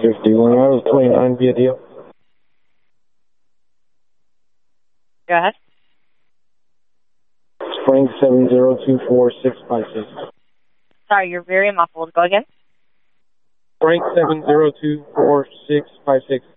51. I was 29 via deal. Go ahead. Frank 7024656. Sorry, you're very muffled. Go again. Frank 7024656.